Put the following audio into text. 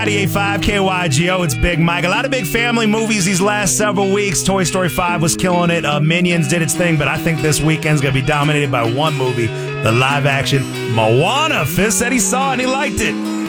98.5 KYGO, it's Big Mike. A lot of big family movies these last several weeks. Toy Story 5 was killing it. Minions did its thing, but I think this weekend's going to be dominated by one movie, the live-action Moana. Fizz said he saw it and he liked it.